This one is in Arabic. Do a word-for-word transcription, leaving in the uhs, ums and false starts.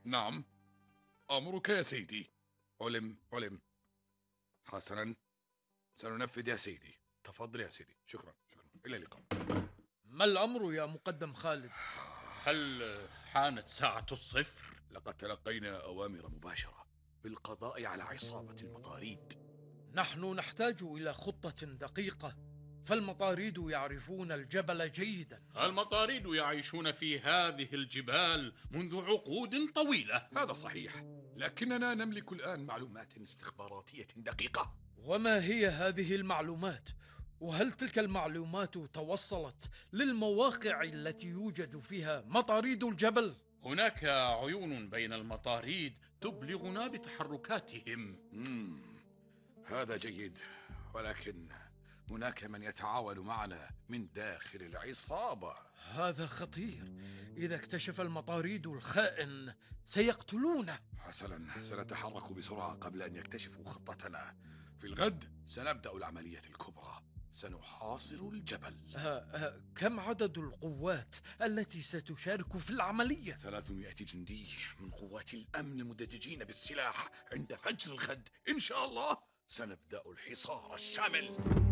نعم، أمرك يا سيدي. علم علم. حسنا، سننفذ يا سيدي. تفضل يا سيدي. شكرا شكرا، إلى اللقاء. ما الأمر يا مقدم خالد؟ هل حانت ساعة الصفر؟ لقد تلقينا أوامر مباشرة بالقضاء على عصابة المطاريد. نحن نحتاج إلى خطة دقيقة، فالمطاريد يعرفون الجبل جيدا. المطاريد يعيشون في هذه الجبال منذ عقود طويلة. هذا صحيح، لكننا نملك الآن معلومات استخباراتية دقيقة. وما هي هذه المعلومات؟ وهل تلك المعلومات توصلت للمواقع التي يوجد فيها مطاريد الجبل؟ هناك عيون بين المطاريد تبلغنا بتحركاتهم. مم. هذا جيد، ولكن هناك من يتعاون معنا من داخل العصابة. هذا خطير. إذا اكتشف المطاريد الخائن سيقتلونه. حسنا، سنتحرك بسرعة قبل أن يكتشفوا خطتنا. في الغد سنبدأ العملية الكبرى، سنحاصر الجبل. آه آه كم عدد القوات التي ستشارك في العملية؟ ثلاثمائة جندي من قوات الأمن المدججين بالسلاح. عند فجر الغد إن شاء الله سنبدأ الحصار الشامل.